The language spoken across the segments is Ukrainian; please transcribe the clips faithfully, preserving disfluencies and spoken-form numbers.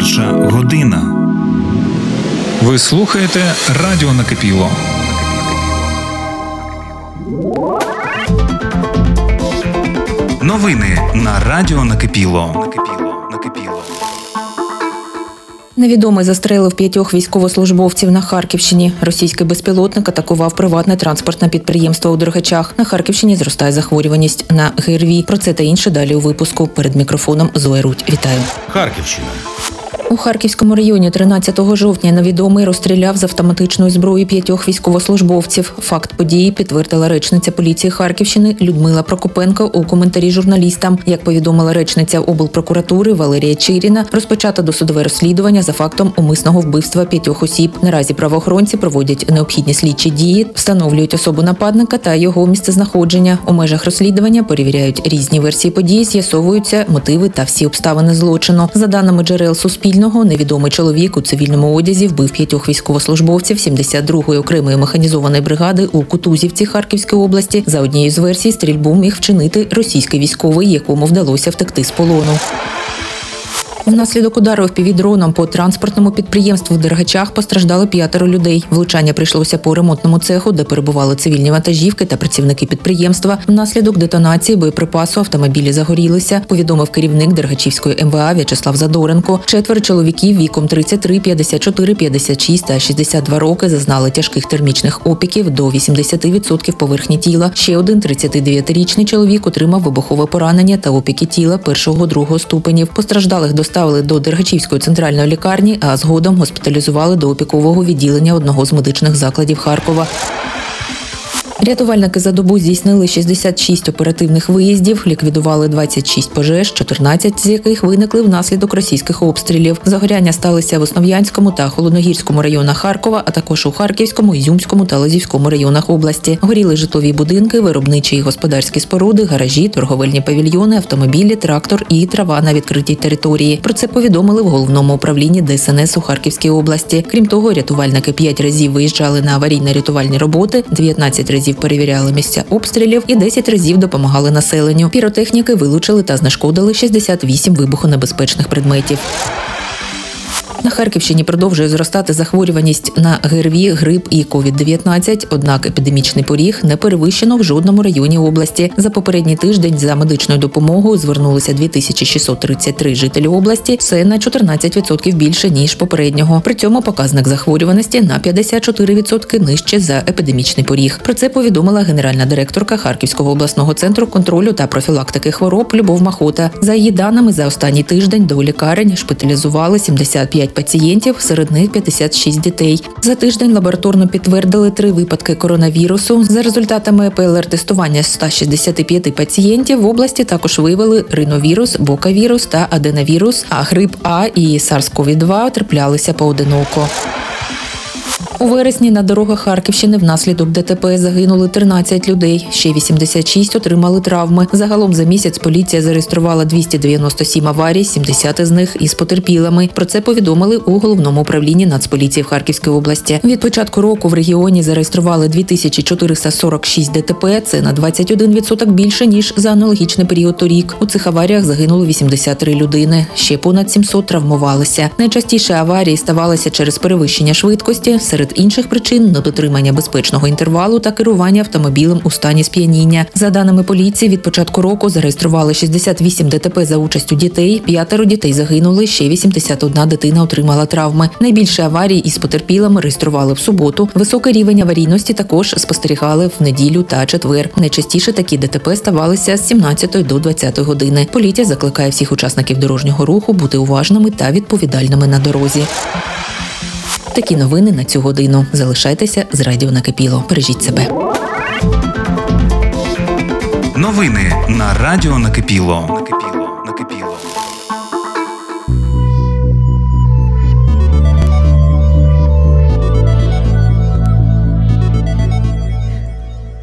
Перша година. Ви слухаєте Радіо Накипіло. Новини на Радіо Накипіло. Невідомий застрелив п'ятьох військовослужбовців на Харківщині. Російський безпілотник атакував приватне транспортне підприємство у Дергачах. На Харківщині зростає захворюваність на ГРВІ. Про це та інше далі у випуску. Перед мікрофоном Зоя Рудь. Вітаю. Харківщина. У Харківському районі тринадцятого жовтня невідомий розстріляв з автоматичної зброї п'ятьох військовослужбовців. Факт події підтвердила речниця поліції Харківщини Людмила Прокопенко у коментарі журналістам. Як повідомила речниця облпрокуратури Валерія Чиріна, розпочато досудове розслідування за фактом умисного вбивства п'ятьох осіб. Наразі правоохоронці проводять необхідні слідчі дії, встановлюють особу нападника та його місцезнаходження. У межах розслідування перевіряють різні версії події, з'ясовуються мотиви та всі обставини злочину. За даними джерел Суспільного, невідомий чоловік у цивільному одязі вбив п'ятьох військовослужбовців сімдесят другої окремої механізованої бригади у Кутузівці Харківської області. За однією з версій, стрільбу міг вчинити російський військовий, якому вдалося втекти з полону. Внаслідок удару впівдроном по транспортному підприємству в Дергачах постраждали п'ятеро людей. Влучання прийшлося по ремонтному цеху, де перебували цивільні вантажівки та працівники підприємства. Внаслідок детонації боєприпасу автомобілі загорілися, повідомив керівник Дергачівської ем ве а В'ячеслав Задоренко. Четверо чоловіків віком тридцять три, п'ятдесят чотири, п'ятдесят шість та шістдесят два роки зазнали тяжких термічних опіків до вісімдесят відсотків поверхні тіла. Ще один тридцятидев'ятирічний чоловік отримав вибухове поранення та опіки тіла першого-другого ступенів. Постраждалих до Доставили до Дергачівської центральної лікарні, а згодом госпіталізували до опікового відділення одного з медичних закладів Харкова. Рятувальники за добу здійснили шістдесят шість оперативних виїздів, ліквідували двадцять шість пожеж, чотирнадцять з яких виникли внаслідок російських обстрілів. Загоряння сталися в Основ'янському та Холодногірському районах Харкова, а також у Харківському, Ізюмському та Лозівському районах області. Горіли житлові будинки, виробничі і господарські споруди, гаражі, торговельні павільйони, автомобілі, трактор і трава на відкритій території. Про це повідомили в Головному управлінні Де Ес Ен Ес у Харківській області. Крім того, рятувальники п'ять разів виїжджали на аварійно-рятувальні роботи, дев'ятнадцять разів перевіряли місця обстрілів і десять разів допомагали населенню. Піротехніки вилучили та знешкодили шістдесят вісім вибухонебезпечних предметів. На Харківщині продовжує зростати захворюваність на ГРВІ, грип і ковід дев'ятнадцять, однак епідемічний поріг не перевищено в жодному районі області. За попередній тиждень за медичною допомогою звернулися дві тисячі шістсот тридцять три жителі області, це на чотирнадцять відсотків більше, ніж попереднього. При цьому показник захворюваності на п'ятдесят чотири відсотки нижче за епідемічний поріг. Про це повідомила генеральна директорка Харківського обласного центру контролю та профілактики хвороб Любов Махота. За її даними, за останній тиждень до лікарень шпиталізували сімдесят п'ять пацієнтів, серед них п'ятдесят шість дітей. За тиждень лабораторно підтвердили три випадки коронавірусу. За результатами пе ел ар-тестування ста шістдесяти п'яти пацієнтів в області також виявили риновірус, бокавірус та аденовірус, а грип А і сарс ков два траплялися поодиноко. У вересні на дорогах Харківщини внаслідок де те пе загинули тринадцять людей, ще вісімдесят шість отримали травми. Загалом за місяць поліція зареєструвала двісті дев'яносто сім аварій, сімдесят із них із потерпілими. Про це повідомили у Головному управлінні Нацполіції в Харківській області. Від початку року в регіоні зареєстрували дві тисячі чотириста сорок шість де те пе, це на двадцять один відсоток більше, ніж за аналогічний період торік. У цих аваріях загинуло вісімдесят три людини, ще понад сімсот травмувалися. Найчастіше аварії ставалися через перевищення швидкості, серед інших причин – недотримання безпечного інтервалу та керування автомобілем у стані сп'яніння. За даними поліції, від початку року зареєстрували шістдесят вісім де те пе за участю дітей, п'ятеро дітей загинули, ще вісімдесят одна дитина отримала травми. Найбільше аварій із потерпілими реєстрували в суботу. Високий рівень аварійності також спостерігали в неділю та четвер. Найчастіше такі де те пе ставалися з сімнадцятої до двадцятої години. Поліція закликає всіх учасників дорожнього руху бути уважними та відповідальними на дорозі. Такі новини на цю годину. Залишайтеся з Радіо Накипіло. Бережіть себе. Новини на Радіо Накипіло. Я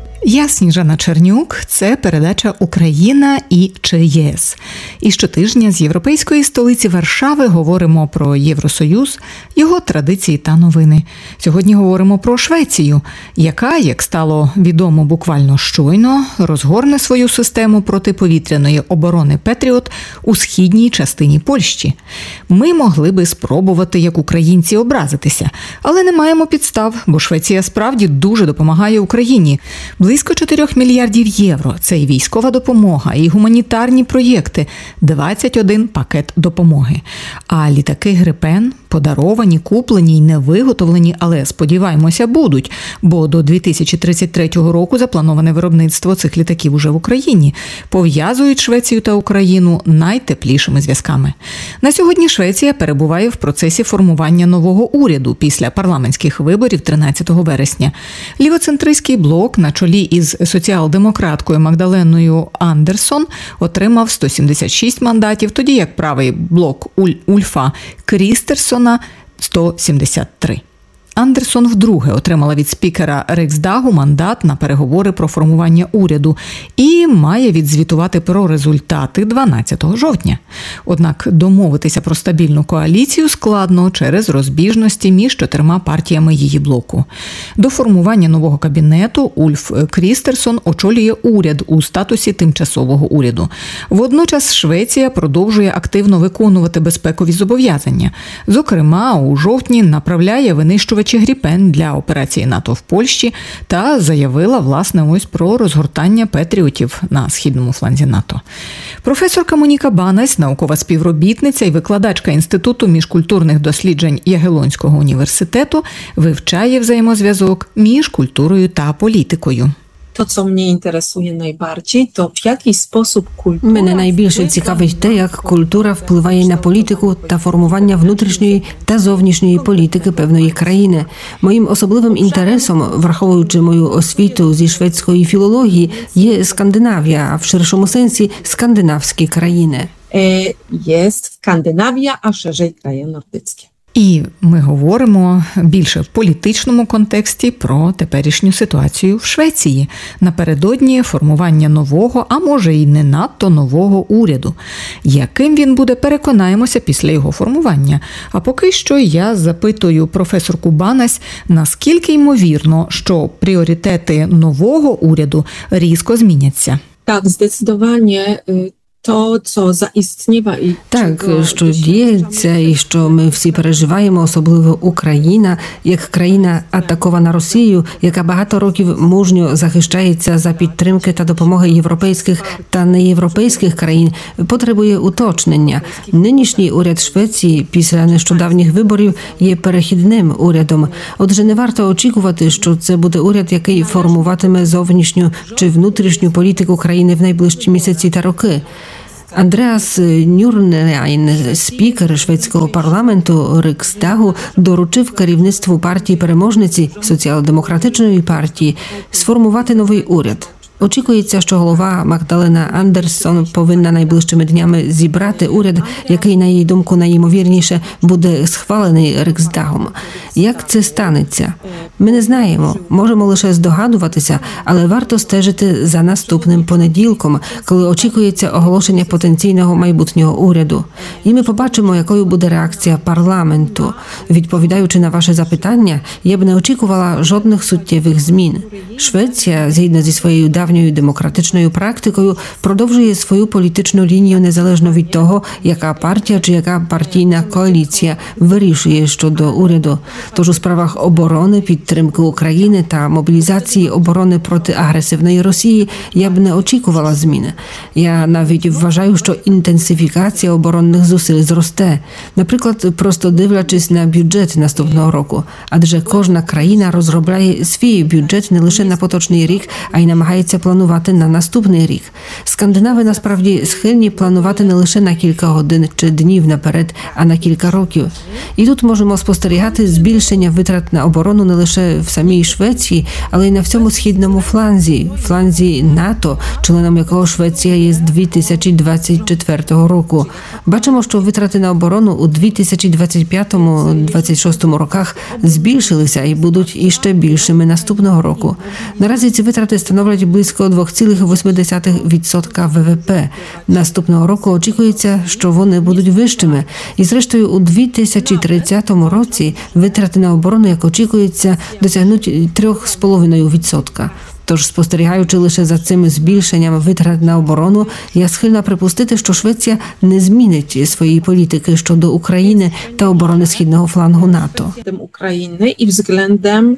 Сніжана Чернюк. Це передача «Україна і ЧАЕС». І щотижня з європейської столиці Варшави говоримо про Євросоюз, його традиції та новини. Сьогодні говоримо про Швецію, яка, як стало відомо буквально щойно, розгорне свою систему протиповітряної оборони «Петріот» у східній частині Польщі. Ми могли би спробувати, як українці, образитися, але не маємо підстав, бо Швеція справді дуже допомагає Україні. Близько чотирьох мільярдів євро – це і військова допомога, і гуманітарні проєкти, двадцять один пакет допомоги. А літаки «Грипен» подаровані, куплені й не виготовлені, але, сподіваємося, будуть, бо до дві тисячі тридцять третього року заплановане виробництво цих літаків уже в Україні. Пов'язують Швецію та Україну найтеплішими зв'язками. На сьогодні Швеція перебуває в процесі формування нового уряду після парламентських виборів тринадцятого вересня. Лівоцентристський блок на чолі із соціал-демократкою Магдаленою Андерсон отримав сто сімдесят шість мандатів, тоді як правий блок Уль- Ульфа Крістерсона – сто сімдесят три. Андерсон вдруге отримала від спікера Риксдагу мандат на переговори про формування уряду і має відзвітувати про результати дванадцятого жовтня. Однак домовитися про стабільну коаліцію складно через розбіжності між чотирма партіями її блоку. До формування нового кабінету Ульф Крістерсон очолює уряд у статусі тимчасового уряду. Водночас Швеція продовжує активно виконувати безпекові зобов'язання. Зокрема, у жовтні направляє винищувачі «Гріпен» для операції НАТО в Польщі та заявила, власне, ось про розгортання «Петріотів» на східному фланзі НАТО. Професорка Моніка Банась, наукова співробітниця і викладачка Інституту міжкультурних досліджень Ягелонського університету, вивчає взаємозв'язок між культурою та політикою. To, co mnie interesuje najbardziej, to w jaki sposób kultura... Мене найбільше цікавить те, як культура впливає на політику та формування внутрішньої та зовнішньої політики певної країни. Моїм особливим інтересом, враховуючи мою освіту зі шведської філології, є Скандинавія, а в ширшому сенсі скандинавські країни. e, jest Skandynawia, a szerzej kraje nordyckie. І ми говоримо більше в політичному контексті про теперішню ситуацію в Швеції напередодні формування нового, а може й не надто нового уряду. Яким він буде, переконаємося після його формування. А поки що я запитую професорку Банась, наскільки ймовірно, що пріоритети нового уряду різко зміняться. Tak, zdecydowanie y, to, co zaistniewa i Так, czego що doświadczamy, діється і що ми всі переживаємо, особливо Україна, як країна атакована Росією, яка багато років мужньо захищається за підтримки та допомоги європейських та неєвропейських країн, потребує уточнення. Нинішній уряд Швеції після нещодавніх виборів є перехідним урядом. Отже, не варто очікувати, що це буде уряд, який формуватиме зовнішню чи внутрішню політику країни в найближчі місяці та роки. Андреас Нюрнерайн, спікер шведського парламенту Риксдагу, доручив керівництву партії-переможниці Соціал-демократичної партії сформувати новий уряд. Очікується, що голова Магдалена Андерсон повинна найближчими днями зібрати уряд, який, на її думку, найімовірніше буде схвалений Риксдагом. Як це станеться? Ми не знаємо, можемо лише здогадуватися, але варто стежити за наступним понеділком, коли очікується оголошення потенційного майбутнього уряду. І ми побачимо, якою буде реакція парламенту. Відповідаючи на ваше запитання, я б не очікувала жодних суттєвих змін. Швеція, згідно зі своєю давньою демократичною практикою, продовжує свою політичну лінію незалежно від того, яка партія чи яка партійна коаліція вирішує щодо уряду. Тож у справах оборони, підтримки України та мобілізації оборони проти агресивної Росії я б не очікувала зміни. Я навіть вважаю, що інтенсифікація оборонних зусиль зросте. Наприклад, просто дивлячись на бюджет наступного року. Адже кожна країна розробляє свій бюджет не лише на поточний рік, а й намагається планувати на наступний рік. Скандинави насправді схильні планувати не лише на кілька годин чи днів наперед, а на кілька років. І тут можемо спостерігати збільшення витрат на оборону не лише в самій Швеції, але й на всьому східному фланзі, фланзі НАТО, членом якого Швеція є з дві тисячі двадцять четвертого року. Бачимо, що витрати на оборону у дві тисячі двадцять п'ятому - двадцять шостому роках збільшилися і будуть іще більшими наступного року. Наразі ці витрати становлять близько близько два цілих вісім десятих відсотка ВВП. Наступного року очікується, що вони будуть вищими. І зрештою у дві тисячі тридцятому році витрати на оборону, як очікується, досягнуть три цілих п'ять десятих відсотка. Тож, спостерігаючи лише за цим збільшенням витрат на оборону, я схильна припустити, що Швеція не змінить своєї політики щодо України та оборони східного флангу НАТО. України і względem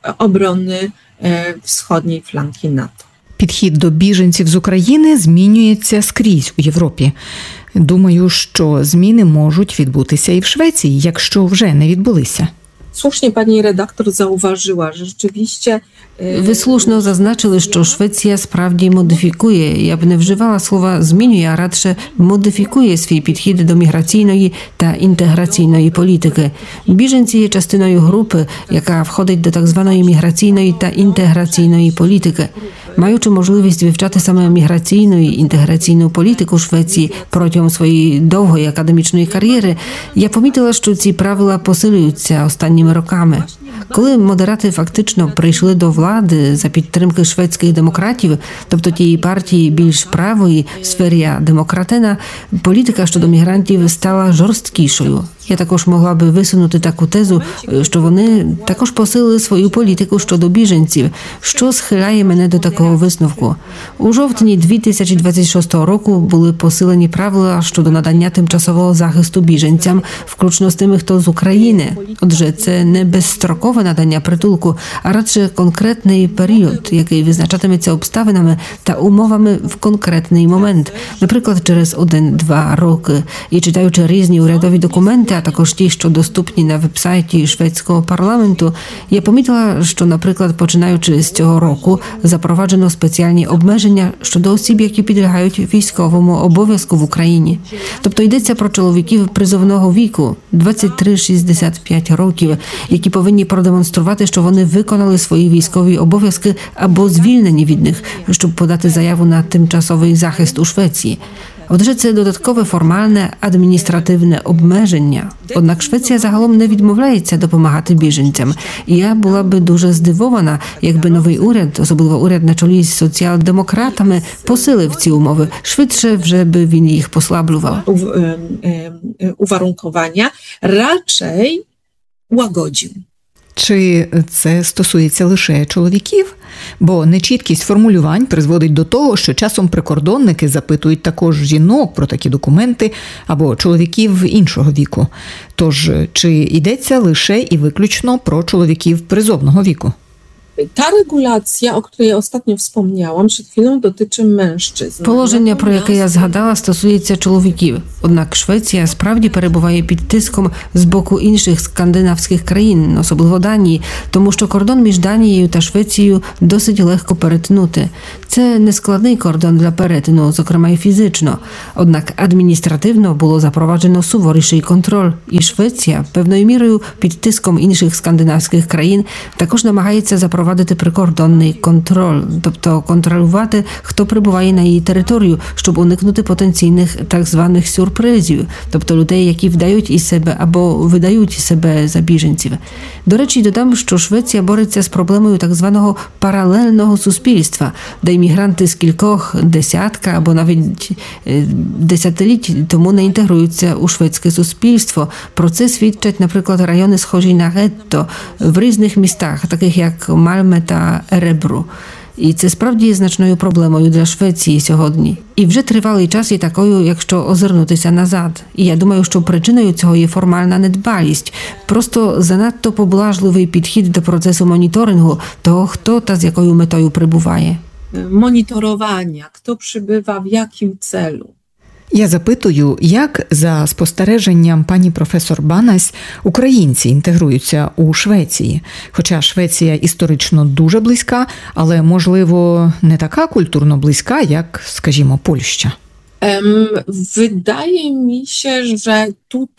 оборони е, wschodniej flanki НАТО. Підхід до біженців з України змінюється скрізь у Європі. Думаю, що зміни можуть відбутися і в Швеції, якщо вже не відбулися. Słusznie pani redaktor zauważyła, że rzeczywiście Ви слушно зазначили, що Швеція справді модифікує, я б не вживала слова «змінює», а радше модифікує свій підхід до міграційної та інтеграційної політики. Біженці є частиною групи, яка входить до так званої міграційної та інтеграційної політики. Маючи можливість вивчати саме міграційну і інтеграційну політику Швеції протягом своєї довгої академічної кар'єри, я помітила, що ці правила посилюються останніми роками. Коли модерати фактично прийшли до влади за підтримки шведських демократів, тобто тієї партії більш правої, Сверія Демократена, політика щодо мігрантів стала жорсткішою. Я також могла би висунути таку тезу, що вони також посилили свою політику щодо біженців, що схиляє мене до такого висновку. У жовтні дві тисячі двадцять шостого року були посилені правила щодо надання тимчасового захисту біженцям, включно з тими, хто з України. Отже, це не безстрокове надання притулку, а радше конкретний період, який визначатиметься обставинами та умовами в конкретний момент, наприклад, через один-два роки. І читаючи різні урядові документи, а також ті, що доступні на вебсайті шведського парламенту, я помітила, що, наприклад, починаючи з цього року, запроваджено спеціальні обмеження щодо осіб, які підлягають військовому обов'язку в Україні. Тобто йдеться про чоловіків призовного віку двадцять три - шістдесят п'ять років, які повинні продемонструвати, що вони виконали свої військові обов'язки або звільнені від них, щоб подати заяву на тимчасовий захист у Швеції. Отже, це додаткове формальне адміністративне обмеження. Однак Швеція загалом не відмовляється допомагати біженцям. І я була би дуже здивована, якби новий уряд, особливо уряд на чолі з соціал-демократами, посилив ці умови. Швидше вже би він їх послаблював. Uwarunkowania raczej łagodził. Чи це стосується лише чоловіків? Бо нечіткість формулювань призводить до того, що часом прикордонники запитують також жінок про такі документи або чоловіків іншого віку. Тож, чи йдеться лише і виключно про чоловіків призовного віку? Ta regulacja, o której ostatnio wspomniałam, przed chwilą dotyczy mężczyzn. Положення, про яке я згадала, стосується чоловіків. Однак Швеція справді перебуває під тиском з боку інших скандинавських країн, особливо Данії, тому що кордон між Данією та Швецією досить легко перетнути. Це нескладний кордон для перетину, зокрема і фізично. Однак адміністративно було запроваджено суворіший контроль, і Швеція, певною мірою під тиском інших скандинавських країн, також намагається запровадити прикордонний контроль, тобто контролювати, хто прибуває на її територію, щоб уникнути потенційних так званих сюрпризів, тобто людей, які вдають із себе або видають себе за біженців. До речі, додам, що Швеція бореться з проблемою так званого паралельного суспільства, де іммігранти з кількох десятка або навіть десятиліть тому не інтегруються у шведське суспільство. Про це свідчать, наприклад, райони, схожі на гетто в різних містах, таких як Мальме та Еребру. І це справді є значною проблемою для Швеції сьогодні. І вже тривалий час є такою, якщо озирнутися назад. І я думаю, що причиною цього є формальна недбалість. Просто занадто поблажливий підхід до процесу моніторингу того, хто та з якою метою прибуває. Monitorowania, kto przybywa, w jakim celu. Я запитую, як, за спостереженням пані професор Банась, українці інтегруються у Швеції? Хоча Швеція історично дуже близька, але, можливо, не така культурно близька, як, скажімо, Польща. Um, wydaje mi się, że tutaj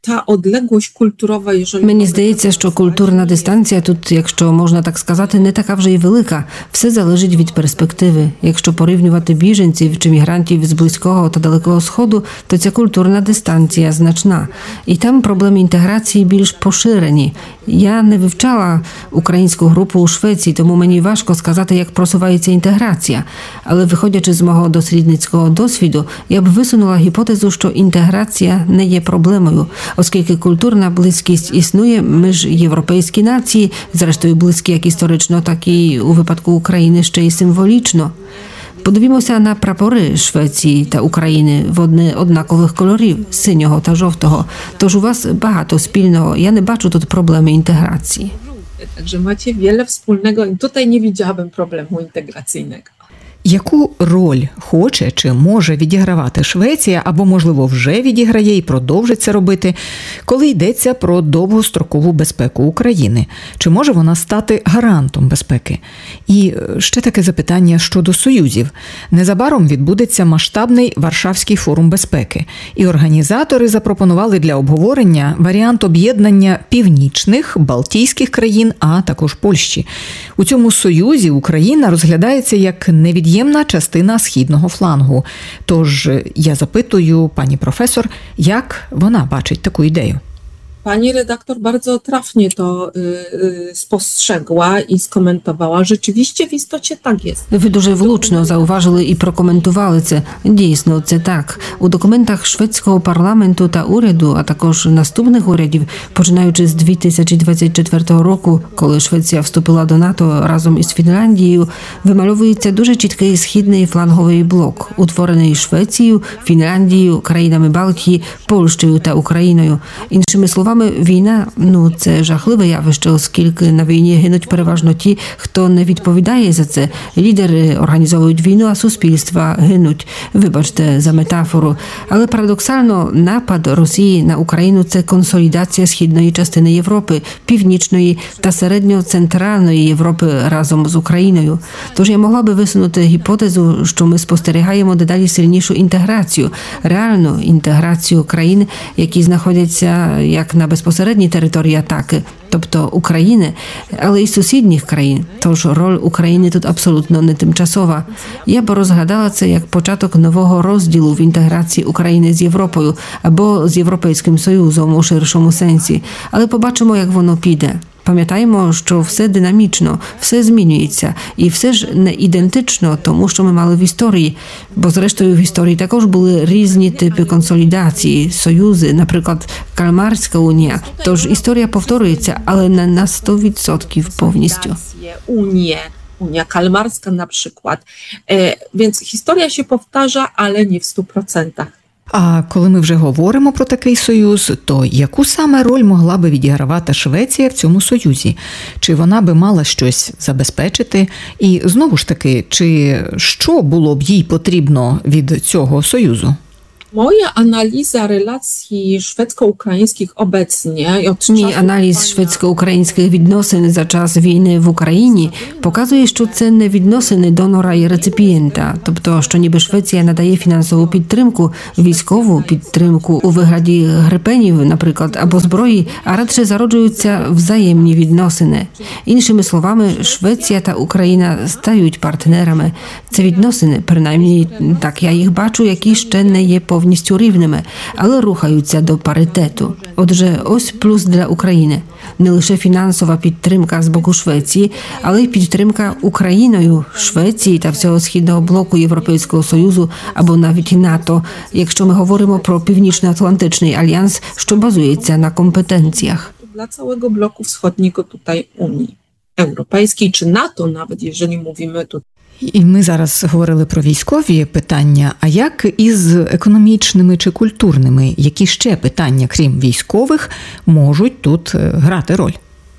ta odległość kulturowa, jeżeli... Мені здається, що культурна дистанція тут, якщо можна так сказати, не така вже й велика. Все залежить від перспективи. Якщо порівнювати біженців чи мігрантів з Близького та Далекого Сходу, то ця культурна дистанція значна. І там проблеми інтеграції більш поширені. Я не вивчала українську групу у Швеції, тому мені важко сказати, як просувається інтеграція. Але виходячи з мого дослідницького досвіду, я б висунула гіпотезу, що інтеграція не є проблемою, оскільки культурна близькість існує, ми ж європейські нації, зрештою близькі як історично, так і у випадку України ще й символічно. Подивімося на прапори Швеції та України в одне однакових кольорів – синього та жовтого. Тож у вас багато спільного, я не бачу тут проблеми інтеграції. Także macie wiele wspólnego i tutaj nie widziałabym problemu integracyjnego. Яку роль хоче чи може відігравати Швеція, або, можливо, вже відіграє і продовжить це робити, коли йдеться про довгострокову безпеку України? Чи може вона стати гарантом безпеки? І ще таке запитання щодо союзів. Незабаром відбудеться масштабний Варшавський форум безпеки. І організатори запропонували для обговорення варіант об'єднання північних, балтійських країн, а також Польщі. У цьому союзі Україна розглядається як невід'ємна Ємна частина східного флангу. Тож я запитую пані професор, як вона бачить таку ідею. Pani redaktor bardzo trafnie to y, y, spostrzegła i skomentowała. Rzeczywiście w istocie tak jest. Ви дуже влучно зауважили і прокоментували це. Дійсно, це так. У документах шведського парламенту та уряду, а також наступних урядів, починаючи з дві тисячі двадцять четвертого року, коли Швеція вступила до НАТО разом із Фінляндією, вимальовується дуже чіткий східний фланговий блок, утворений Швецією, Фінляндією, країнами Балтії, Польщею та Україною. Іншими словами, війна, ну, це жахливе явище, оскільки на війні гинуть переважно ті, хто не відповідає за це. Лідери організовують війну, а суспільства гинуть. Вибачте за метафору. Але парадоксально, напад Росії на Україну – це консолідація східної частини Європи, північної та середньо-центральної Європи разом з Україною. Тож я могла би висунути гіпотезу, що ми спостерігаємо дедалі сильнішу інтеграцію, реальну інтеграцію країн, які знаходяться як на безпосередній території атаки, тобто України, але й сусідніх країн. Тож роль України тут абсолютно не тимчасова. Я б розглядала це як початок нового розділу в інтеграції України з Європою або з Європейським Союзом у ширшому сенсі. Але побачимо, як воно піде. Пам'ятаємо, що все динамічно, все змінюється, і все ж не ідентично тому, що ми мали в історії. Бо, зрештою, в історії також були різні типи консолідації, союзи, наприклад, Кальмарська унія. Тож історія повторюється, але не на сто відсотків повністю. Unie, Unia Kalmarska na przykład. E, więc historia się powtarza, ale nie w stu procentach. А коли ми вже говоримо про такий союз, то яку саме роль могла би відігравати Швеція в цьому союзі? Чи вона би мала щось забезпечити? І знову ж таки, чи що було б їй потрібно від цього союзу? Moja analiza relacji szwedzko-ukraińskich obecnie... Od Мій czasu аналіз trwania- шведсько-українських відносин за час війни в Україні показує, що це не відносини донора і реципієнта, тобто, що ніби Швеція надає фінансову підтримку, військову підтримку у вигляді грипенів, наприклад, або зброї, а радше зароджуються взаємні відносини. Іншими словами, Швеція та Україна стають партнерами. Це відносини, принаймні так я їх бачу, які ще не є повністю повністю рівними, але рухаються до паритету. Отже, ось плюс для України. Не лише фінансова підтримка з боку Швеції, але й підтримка Україною, Швеції та всього східного блоку Європейського Союзу або навіть НАТО, якщо ми говоримо про Північно-Атлантичний альянс, що базується на компетенціях. Dla całego bloku wschodniego tutaj Unii Europejskiej, czy NATO nawet, jeżeli mówimy tutaj. І ми зараз говорили про військові питання, а як із економічними чи культурними? Які ще питання, крім військових, можуть тут грати роль?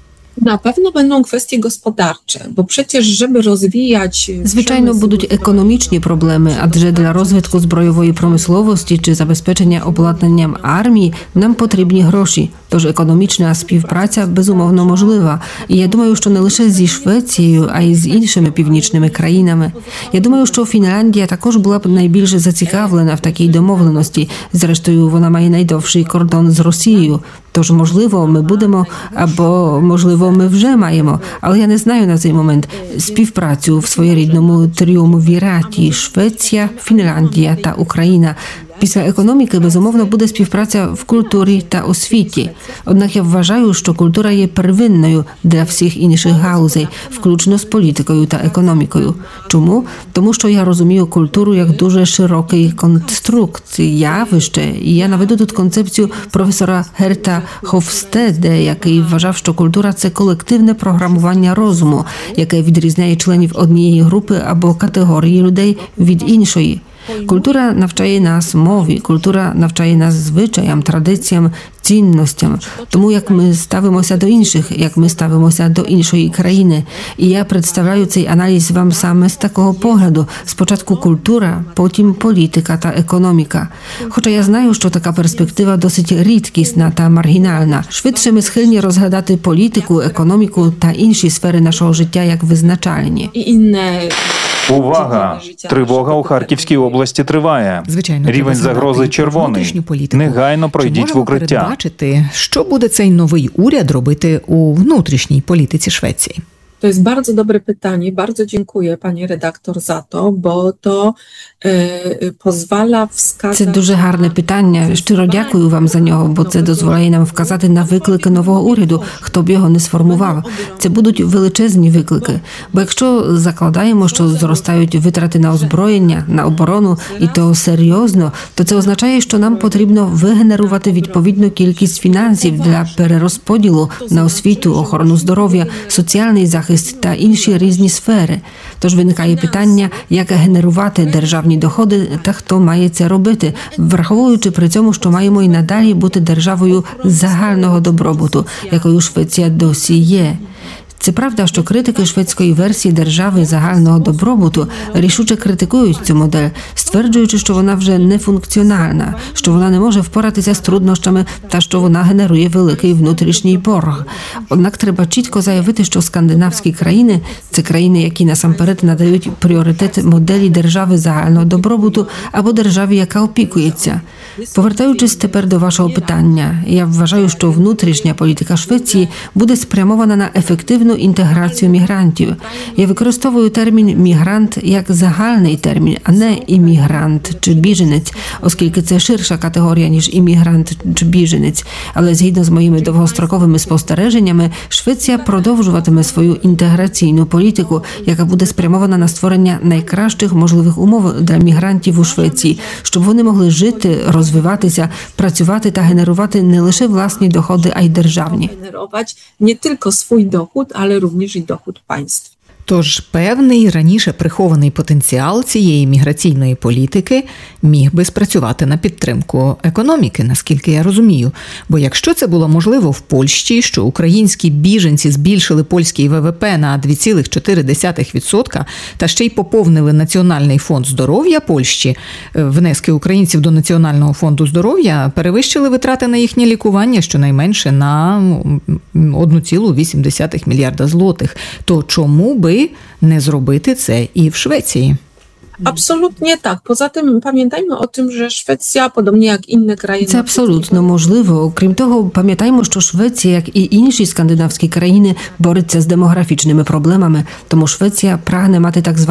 Na pewno będą kwestie gospodarcze, bo przecież, żeby rozwijać... Звичайно, будуть економічні проблеми, адже для розвитку збройової промисловості чи забезпечення обладнанням армії нам потрібні гроші. Тож економічна співпраця безумовно можлива. І я думаю, що не лише зі Швецією, а й з іншими північними країнами. Я думаю, що Фінляндія також була б найбільше зацікавлена в такій домовленості. Зрештою, вона має найдовший кордон з Росією. Тож, можливо, ми будемо, або, можливо, ми вже маємо, але я не знаю на цей момент, співпрацю в своєрідному тріумвіраті Швеція, Фінляндія та Україна. Після економіки, безумовно, буде співпраця в культурі та освіті. Однак я вважаю, що культура є первинною для всіх інших галузей, включно з політикою та економікою. Чому? Тому що я розумію культуру як дуже широкий конструкт, явище. І я наведу тут концепцію професора Герта Хофстеде, який вважав, що культура – це колективне програмування розуму, яке відрізняє членів однієї групи або категорії людей від іншої. Культура навчає нас мові, культура навчає нас звичаям, традиціям, цінностям, тому як ми ставимося до інших, як ми ставимося до іншої країни. І я представляю цей аналіз вам саме з такого погляду. Спочатку культура, потім політика та економіка. Хоча я знаю, що така перспектива досить рідкісна та маргінальна. Швидше ми схильні розглядати політику, економіку та інші сфери нашого життя як визначальні. I inne Увага! Тривога у Харківській області триває. Звичайно, треба Рівень згадати загрози і про червоний. внутрішню політику. Негайно Чи пройдіть в можемо укриття. передбачити, що буде цей новий уряд робити у внутрішній політиці Швеції? To jest bardzo dobre pytanie. Bardzo dziękuję pani redaktor za to, bo to e, pozwala wskazać... Це дуже гарне питання. Щиро дякую вам за нього, бо це дозволяє нам вказати на виклики нового уряду, хто б його не сформував. Це будуть величезні виклики. Бо якщо закладаємо, що зростають витрати на озброєння, на оборону, і то серйозно, то це означає, що нам потрібно вигенерувати відповідну кількість фінансів для перерозподілу на освіту, охорону здоров'я, соціальний захист та інші різні сфери. Тож виникає питання, як генерувати державні доходи та хто має це робити, враховуючи при цьому, що маємо і надалі бути державою загального добробуту, якою Швеція досі є. Це правда, що критики шведської версії держави загального добробуту рішуче критикують цю модель, стверджуючи, що вона вже не функціональна, що вона не може впоратися з труднощами та що вона генерує великий внутрішній борг. Однак треба чітко заявити, що скандинавські країни – це країни, які насамперед надають пріоритет моделі держави загального добробуту або державі, яка опікується. Повертаючись тепер до вашого питання, я вважаю, що внутрішня політика Швеції буде спрямована на ефективну інтеграцію мігрантів. Я використовую термін «мігрант» як загальний термін, а не «іммігрант» чи «біженець», оскільки це ширша категорія, ніж «іммігрант» чи «біженець». Але згідно з моїми довгостроковими спостереженнями, Швеція продовжуватиме свою інтеграційну політику, яка буде спрямована на створення найкращих можливих умов для мігрантів у Швеції, щоб вони могли жити, розвиватися, працювати та генерувати не лише власні доходи, а й державні. generować nie tylko swój dochód, ale również i dochód państw. Тож певний раніше прихований потенціал цієї міграційної політики міг би спрацювати на підтримку економіки, наскільки я розумію. Бо якщо це було можливо в Польщі, що українські біженці збільшили польський ВВП на два цілих чотири десятих відсотка та ще й поповнили Національний фонд здоров'я Польщі, внески українців до Національного фонду здоров'я перевищили витрати на їхнє лікування щонайменше на один цілих вісім десятих мільярда злотих. То чому би не зробити це і в Швеції? Absolutnie tak. Poza tym pamiętajmy o tym, że Szwecja, podobnie jak inne kraje... Це абсолютно можливо. Крім того, пам'ятаємо, що Швеція, як і інші скандинавські країни, бореться з демографічними проблемами, тому Швеція прагне мати так звану